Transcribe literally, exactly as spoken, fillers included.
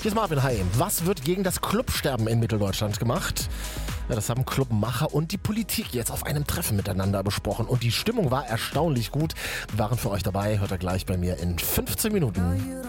Hier ist Marvin, hi. Was wird gegen das Clubsterben in Mitteldeutschland gemacht? Ja, das haben Clubmacher und die Politik jetzt auf einem Treffen miteinander besprochen. Und die Stimmung war erstaunlich gut. Wir waren für euch dabei. Hört ihr gleich bei mir in fünfzehn Minuten.